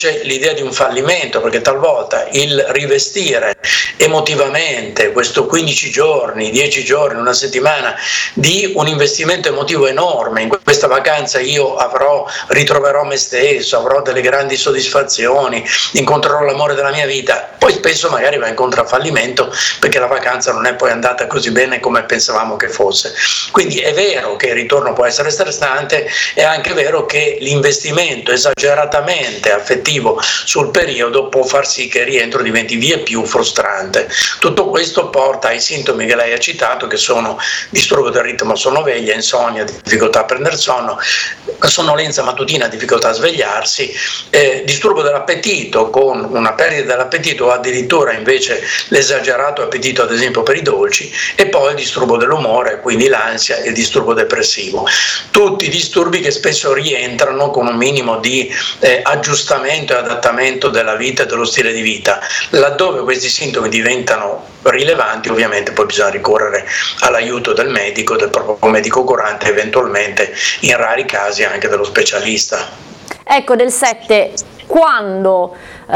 l'idea di un fallimento, perché talvolta il rivestire emotivamente questo 15 giorni, 10 giorni, una settimana di un investimento emotivo enorme, in questa vacanza io ritroverò me stesso, avrò delle grandi soddisfazioni, incontrerò l'amore della mia vita, poi spesso magari va incontro a fallimento perché la vacanza non è poi andata così bene come pensavamo che fosse. Quindi è vero che il ritorno può essere stressante, è anche vero che l'investimento esageratamente affettivo sul periodo può far sì che il rientro diventi via più frustrante. Tutto questo porta ai sintomi che lei ha citato, che sono disturbo del ritmo sonno-veglia, insonnia, difficoltà a prendere sonno, sonnolenza mattutina, difficoltà a svegliarsi, disturbo dell'appetito con una perdita dell'appetito o addirittura invece l'esagerato appetito ad esempio per i dolci, e poi il disturbo dell'umore, quindi l'ansia e il disturbo depressivo. Tutti disturbi che spesso rientrano con un minimo di aggiustamento e adattamento della vita e dello stile di vita. Laddove questi sintomi diventano rilevanti, ovviamente poi bisogna ricorrere all'aiuto del medico, del proprio medico curante, eventualmente in rari casi anche dello specialista. Ecco, del 7, quando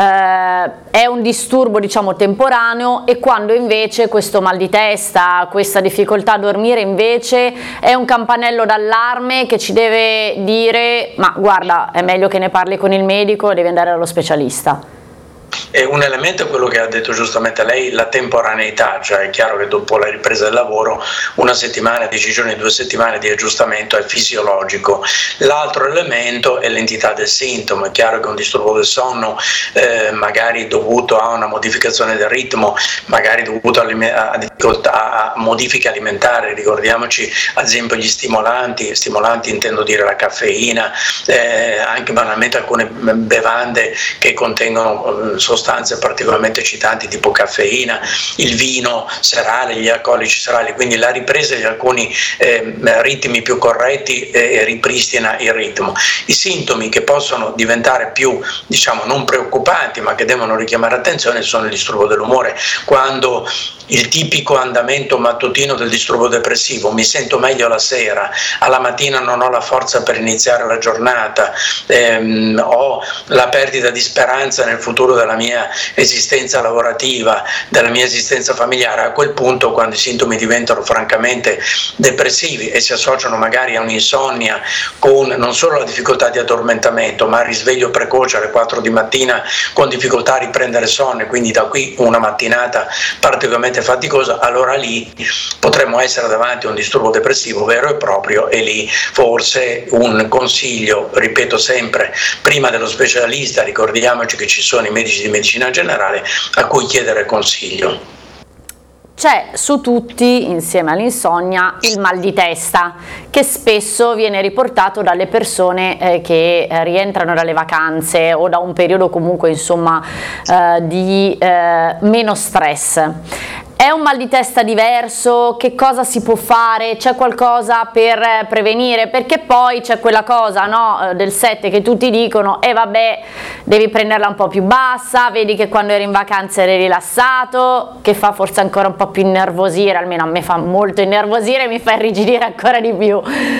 è un disturbo diciamo temporaneo e quando invece questo mal di testa, questa difficoltà a dormire invece è un campanello d'allarme che ci deve dire: ma guarda, è meglio che ne parli con il medico, devi andare dallo specialista. E un elemento è quello che ha detto giustamente lei, la temporaneità, cioè è chiaro che dopo la ripresa del lavoro una settimana, 10 giorni, 2 settimane di aggiustamento è fisiologico. L'altro elemento è l'entità del sintomo. È chiaro che un disturbo del sonno magari dovuto a una modificazione del ritmo, magari dovuto a modifiche alimentari, ricordiamoci ad esempio gli stimolanti intendo dire la caffeina, anche banalmente alcune bevande che contengono sostanze particolarmente eccitanti tipo caffeina, il vino serale, gli alcolici serali, quindi la ripresa di alcuni ritmi più corretti ripristina il ritmo. I sintomi che possono diventare più, diciamo, non preoccupanti ma che devono richiamare attenzione sono il disturbo dell'umore, quando il tipico andamento mattutino del disturbo depressivo, mi sento meglio la sera, alla mattina non ho la forza per iniziare la giornata, ho la perdita di speranza nel futuro della mia esistenza lavorativa, della mia esistenza familiare. A quel punto, quando i sintomi diventano francamente depressivi e si associano magari a un'insonnia con non solo la difficoltà di addormentamento ma il risveglio precoce alle 4 di mattina con difficoltà a riprendere sonno e quindi da qui una mattinata particolarmente faticosa, allora lì potremmo essere davanti a un disturbo depressivo vero e proprio, e lì forse un consiglio, ripeto sempre, prima dello specialista, ricordiamoci che ci sono i medici di medicina generale a cui chiedere consiglio. C'è su tutti, insieme all'insonnia, il mal di testa, che spesso viene riportato dalle persone che rientrano dalle vacanze o da un periodo comunque insomma di meno stress. È un mal di testa diverso? Che cosa si può fare? C'è qualcosa per prevenire? Perché poi c'è quella cosa, no, del 7 che tutti dicono: e vabbè, devi prenderla un po' più bassa, vedi che quando eri in vacanza eri rilassato, che fa forse ancora un po' più innervosire, almeno a me fa molto innervosire e mi fa irrigidire ancora di più.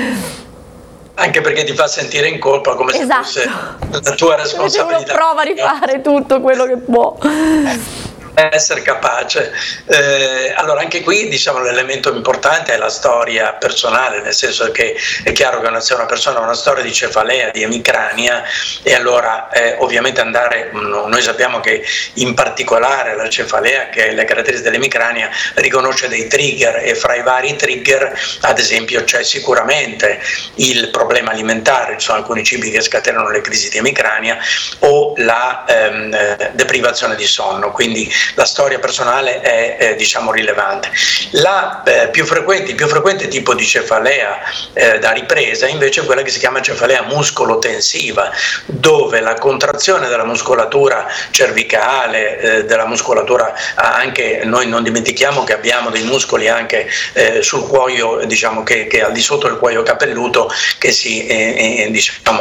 Anche perché ti fa sentire in colpa, come se fosse la tua responsabilità. Uno prova a rifare tutto quello che può. Essere capace. Allora anche qui diciamo l'elemento importante è la storia personale, nel senso che è chiaro che se una persona ha una storia di cefalea, di emicrania, e allora ovviamente noi sappiamo che in particolare la cefalea, che è le caratteristiche dell'emicrania, riconosce dei trigger, e fra i vari trigger ad esempio c'è sicuramente il problema alimentare, ci sono alcuni cibi che scatenano le crisi di emicrania, o la deprivazione di sonno, quindi la storia personale è diciamo rilevante. Il più frequente tipo di cefalea da ripresa invece è quella che si chiama cefalea muscolo-tensiva, dove la contrazione della muscolatura cervicale, della muscolatura, anche noi non dimentichiamo che abbiamo dei muscoli anche sul cuoio, diciamo che al di sotto del cuoio capelluto, che si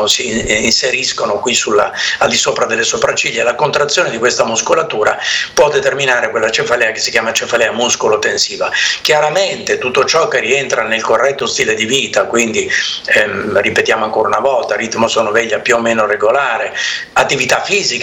inseriscono qui al di sopra delle sopracciglia. La contrazione di questa muscolatura può determinare quella cefalea che si chiama cefalea muscolo-tensiva. Chiaramente tutto ciò che rientra nel corretto stile di vita, quindi ripetiamo ancora una volta, ritmo sonno-veglia più o meno regolare, attività fisica